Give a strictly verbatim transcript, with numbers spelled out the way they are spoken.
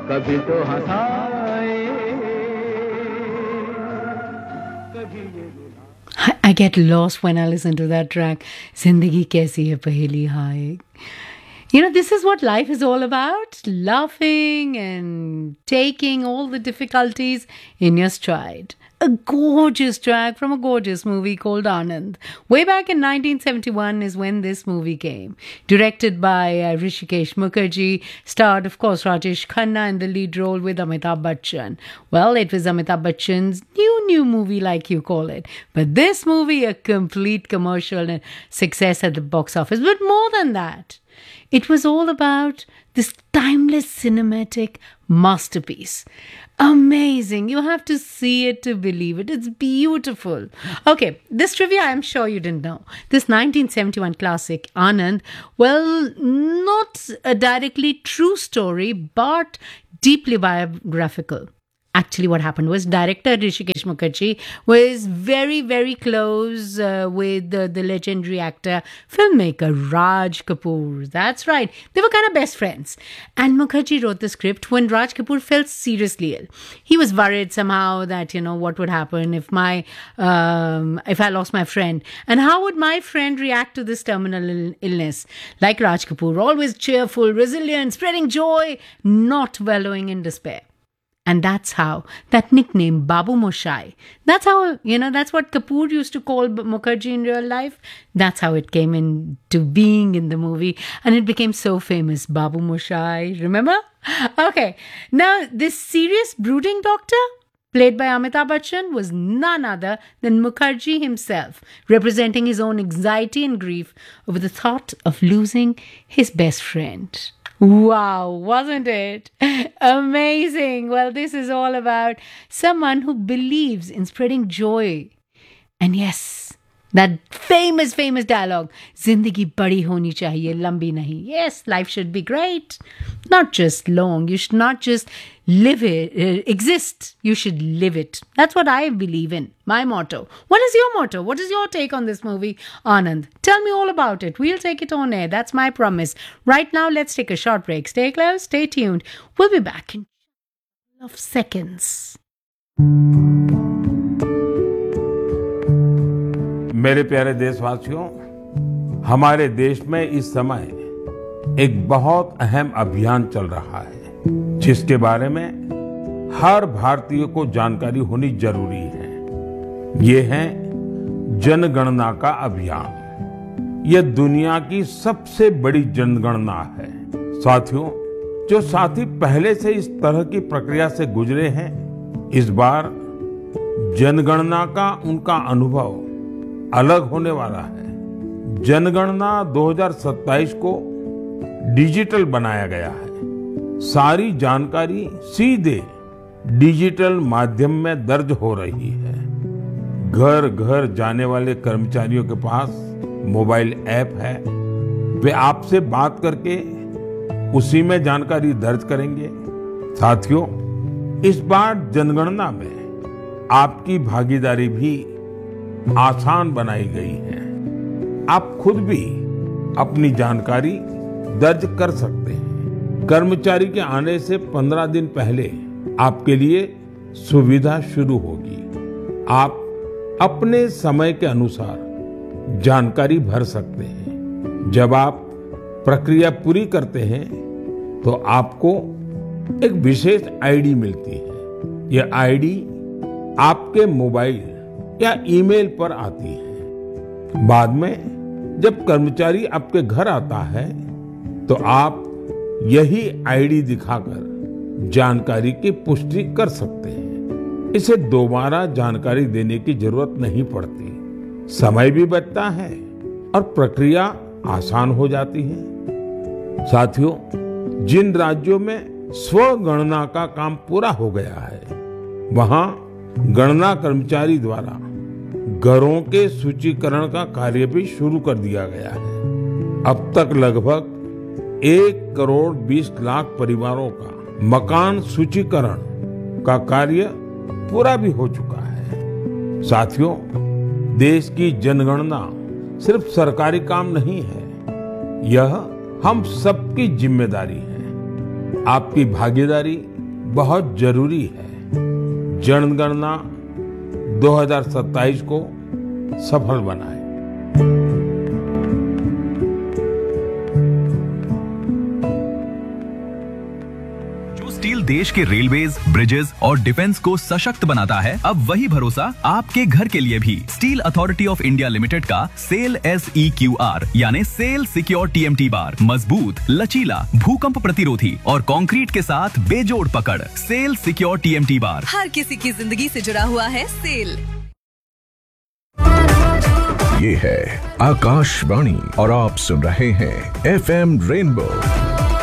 कभी तो हंसाए कभी ये I I get lost when I listen to that track. Zindagi kaisi hai paheli hai. You know, this is what life is all about. Laughing and taking all the difficulties in your stride. A gorgeous track from a gorgeous movie called Anand. Way back in nineteen seventy-one is when this movie came. Directed by uh, Rishikesh Mukherjee, starred, of course, Rajesh Khanna in the lead role with Amitabh Bachchan. Well, it was Amitabh Bachchan's new, new movie, like you call it. But this movie, a complete commercial and success at the box office. But more than that, it was all about this timeless cinematic masterpiece. Amazing. You have to see it to believe it. It's beautiful. Okay, this trivia I'm sure you didn't know. This nineteen seventy-one classic, Anand, well, not a directly true story, but deeply biographical. Actually, what happened was director Rishikesh Mukherjee was very, very close uh, with uh, the legendary actor, filmmaker Raj Kapoor. That's right. They were kind of best friends. And Mukherjee wrote the script when Raj Kapoor felt seriously ill. He was worried somehow that, you know, what would happen if my, um, if I lost my friend. And how would my friend react to this terminal Ill- illness? Like Raj Kapoor, always cheerful, resilient, spreading joy, not wallowing in despair. And that's how that nickname, Babu Moshai, that's how, you know, that's what Kapoor used to call Mukherjee in real life. That's how it came into being in the movie. And it became so famous, Babu Moshai. Remember? Okay. Now, this serious brooding doctor, played by Amitabh Bachchan, was none other than Mukherjee himself, representing his own anxiety and grief over the thought of losing his best friend. Wow, wasn't it? Amazing. Well, this is all about someone who believes in spreading joy. And yes, that famous, famous dialogue, Zindagi badi honi chahiye, lambi nahi. Yes, life should be great. Not just long. You should not just live it, uh, exist. You should live it. That's what I believe in. My motto. What is your motto? What is your take on this movie, Anand? Tell me all about it. We'll take it on air. That's my promise. Right now, let's take a short break. Stay close, stay tuned. We'll be back in of seconds. मेरे प्यारे देशवासियों, हमारे देश में इस समय एक बहुत अहम अभियान चल रहा है, जिसके बारे में हर भारतीय को जानकारी होनी जरूरी है। ये है जनगणना का अभियान। यह दुनिया की सबसे बड़ी जनगणना है। साथियों, जो साथी पहले से इस तरह की प्रक्रिया से गुजरे हैं, इस बार जनगणना का उनका अनुभव अलग होने वाला है। जनगणना दो हज़ार सत्ताईस को डिजिटल बनाया गया है। सारी जानकारी सीधे डिजिटल माध्यम में दर्ज हो रही है। घर घर जाने वाले कर्मचारियों के पास मोबाइल ऐप है। वे आपसे बात करके उसी में जानकारी दर्ज करेंगे। साथियों, इस बार जनगणना में आपकी भागीदारी भी आसान बनाई गई है। आप खुद भी अपनी जानकारी दर्ज कर सकते हैं। कर्मचारी के आने से पंद्रह दिन पहले आपके लिए सुविधा शुरू होगी। आप अपने समय के अनुसार जानकारी भर सकते हैं। जब आप प्रक्रिया पूरी करते हैं तो आपको एक विशेष आईडी मिलती है। यह आईडी आपके मोबाइल या ईमेल पर आती है। बाद में जब कर्मचारी आपके घर आता है तो आप यही आईडी दिखाकर जानकारी की पुष्टि कर सकते हैं। इसे दोबारा जानकारी देने की जरूरत नहीं पड़ती। समय भी बचता है और प्रक्रिया आसान हो जाती है। साथियों, जिन राज्यों में स्वगणना का काम पूरा हो गया है, वहां गणना कर्मचारी द्वारा घरों के सूचीकरण का कार्य भी शुरू कर दिया गया है। अब तक लगभग एक करोड़ बीस लाख परिवारों का मकान सूचीकरण का कार्य पूरा भी हो चुका है। साथियों, देश की जनगणना सिर्फ सरकारी काम नहीं है, यह हम सबकी जिम्मेदारी है। आपकी भागीदारी बहुत जरूरी है। जनगणना दो हज़ार सत्ताईस को सफल बनाए। स्टील देश के रेलवेज, ब्रिजेस और डिफेंस को सशक्त बनाता है, अब वही भरोसा आपके घर के लिए भी। Steel authority of India limited का cell S E Q R यानी cell secure T M T bar मजबूत, लचीला, भूकंप प्रतिरोधी और कंक्रीट के साथ बेजोड़ पकड़। Cell secure T M T bar हर किसी की जिंदगी से जुड़ा हुआ है। सेल। ये है आकाशवाणी और आप सुन रहे हैं एफ एम रेनबो